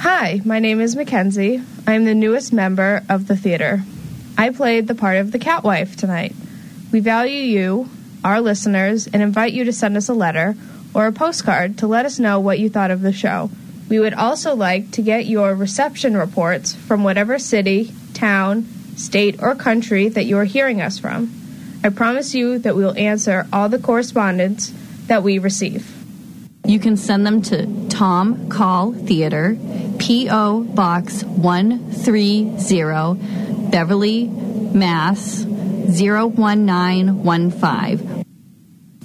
Hi, my name is Mackenzie. I am the newest member of the theater. I played the part of the Catwife tonight. We value you, our listeners, and invite you to send us a letter or a postcard to let us know what you thought of the show. We would also like to get your reception reports from whatever city, town, state, or country that you are hearing us from. I promise you that we will answer all the correspondence that we receive. You can send them to Tom Call Theater, P.O. Box 130, Beverly, Mass. 01915,